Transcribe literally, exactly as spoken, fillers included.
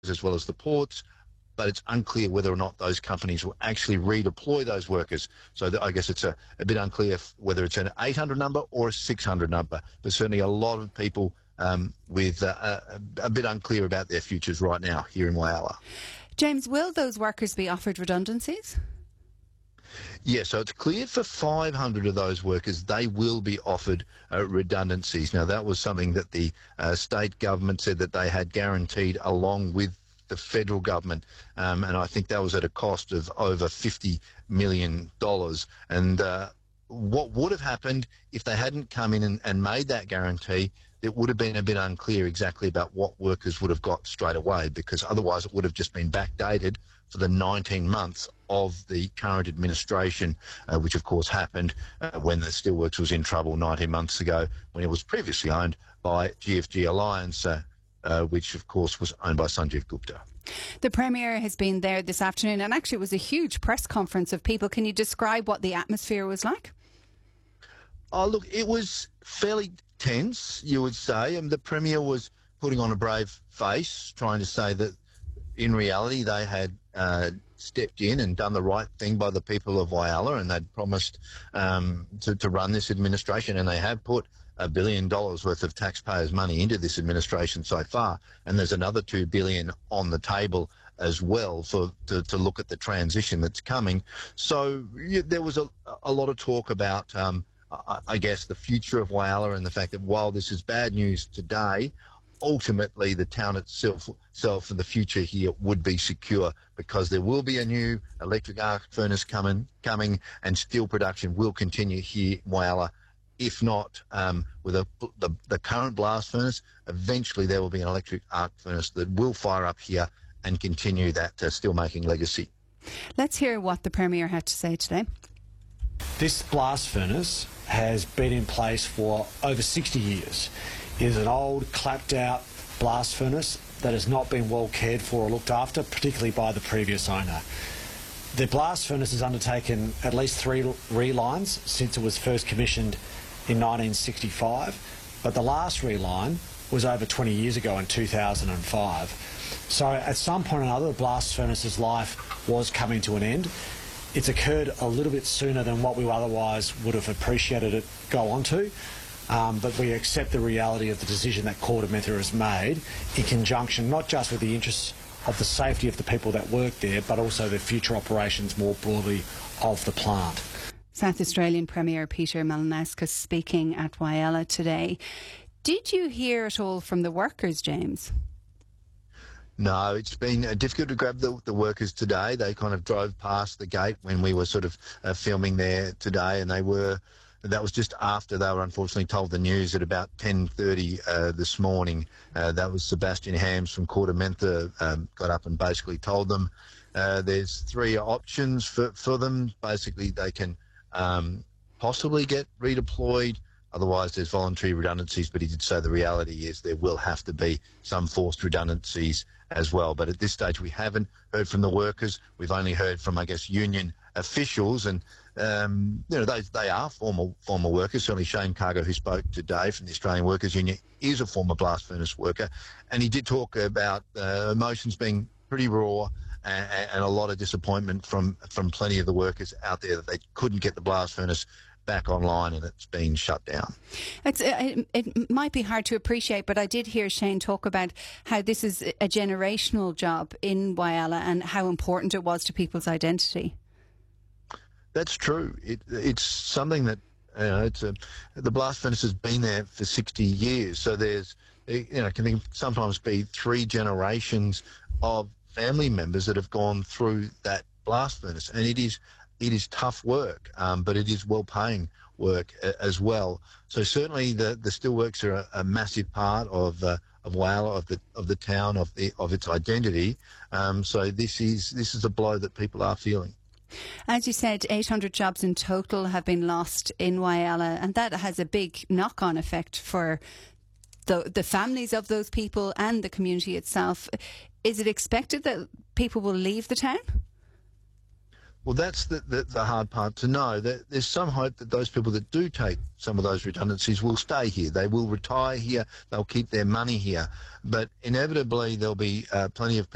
as well as the ports, but it's unclear whether or not those companies will actually redeploy those workers. So that, I guess it's a, a bit unclear whether it's an eight hundred number or a six hundred number. There's certainly a lot of people um, with uh, a, a bit unclear about their futures right now here in Whyalla. James, will those workers be offered redundancies? Yeah, so it's clear for five hundred of those workers they will be offered uh, redundancies. Now, that was something that the uh, state government said that they had guaranteed along with the federal government, um, and I think that was at a cost of over fifty million dollars. And uh, what would have happened if they hadn't come in and, and made that guarantee, it would have been a bit unclear exactly about what workers would have got straight away, because otherwise it would have just been backdated for the nineteen months of the current administration, uh, which of course happened uh, when the Steelworks was in trouble nineteen months ago, when it was previously owned by G F G Alliance, uh, uh, which of course was owned by Sanjeev Gupta. The Premier has been there this afternoon, and actually it was a huge press conference of people. Can you describe what the atmosphere was like? Oh, look, it was fairly tense, you would say. And the Premier was putting on a brave face, trying to say that in reality they had uh, stepped in and done the right thing by the people of Whyalla, and they'd promised um, to, to run this administration, and they have put a billion dollars worth of taxpayers' money into this administration so far, and there's another two billion on the table as well for to, to look at the transition that's coming. So yeah, there was a, a lot of talk about um, I, I guess the future of Whyalla, and the fact that while this is bad news today, ultimately the town itself, itself and the future here would be secure, because there will be a new electric arc furnace coming, coming and steel production will continue here in Whyalla. If not um, with a, the, the current blast furnace, eventually there will be an electric arc furnace that will fire up here and continue that uh, steel-making legacy. Let's hear what the Premier had to say today. This blast furnace has been in place for over sixty years. It is an old, clapped-out blast furnace that has not been well cared for or looked after, particularly by the previous owner. The blast furnace has undertaken at least three relines since it was first commissioned in nineteen sixty-five, but the last reline was over twenty years ago in two thousand five. So at some point or another, the blast furnace's life was coming to an end. It's occurred a little bit sooner than what we otherwise would have appreciated it go on to, um, but we accept the reality of the decision that KordaMentha has made in conjunction not just with the interests of the safety of the people that work there, but also the future operations more broadly of the plant. South Australian Premier Peter Malinauskas speaking at Whyalla today. Did you hear at all from the workers, James? No, it's been uh, difficult to grab the, the workers today. They kind of drove past the gate when we were sort of uh, filming there today, and they were, that was just after they were unfortunately told the news at about ten thirty uh, this morning. Uh, that was Sebastian Hams from KordaMentha um, got up and basically told them uh, there's three options for, for them. Basically, they can um, possibly get redeployed. Otherwise, there's voluntary redundancies, but he did say the reality is there will have to be some forced redundancies as well. But at this stage, we haven't heard from the workers. We've only heard from, I guess, union officials, and um, you know they they are former former workers. Certainly, Shane Cargo, who spoke today from the Australian Workers Union, is a former blast furnace worker, and he did talk about uh, emotions being pretty raw and, and a lot of disappointment from from plenty of the workers out there that they couldn't get the blast furnace back online and it's been shut down. It's, it, it might be hard to appreciate, but I did hear Shane talk about how this is a generational job in Whyalla and how important it was to people's identity. That's true. It, it's something that, you know, it's a, the blast furnace has been there for sixty years, so there's, you know, can sometimes be three generations of family members that have gone through that blast furnace, and it is It is tough work, um, but it is well-paying work a, as well. So certainly the, the steelworks are a, a massive part of uh, of Whyalla, of the of the town, of the of its identity. Um, so this is this is a blow that people are feeling. As you said, eight hundred jobs in total have been lost in Whyalla, and that has a big knock-on effect for the the families of those people and the community itself. Is it expected that people will leave the town? Well, that's the, the, the hard part to know. That there's some hope that those people that do take some of those redundancies will stay here. They will retire here. They'll keep their money here. But inevitably, there'll be uh, plenty of people